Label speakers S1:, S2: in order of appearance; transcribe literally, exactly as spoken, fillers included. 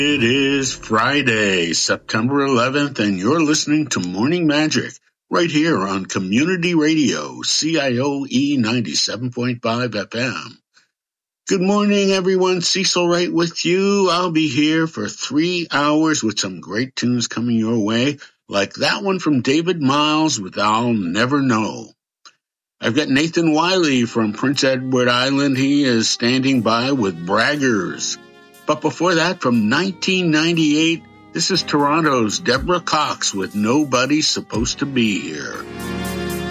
S1: It is Friday, September eleventh, and you're listening to Morning Magic right here on Community Radio, C I O E ninety-seven point five F M. Good morning, everyone. Cecil Wright with you. I'll be here for three hours with some great tunes coming your way, like that one from David Miles with I'll Never Know. I've got Nathan Wiley from Prince Edward Island. He is standing by with Braggers. But before that, from nineteen ninety-eight, this is Toronto's Deborah Cox with Nobody's Supposed to Be Here.